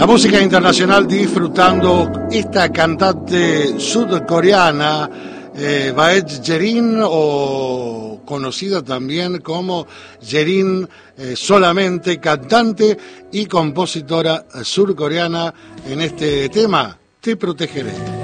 La música internacional disfrutando esta cantante sudcoreana, Baek Jerin, o conocida también como Jerin solamente, cantante y compositora surcoreana en este tema, Te protegeré.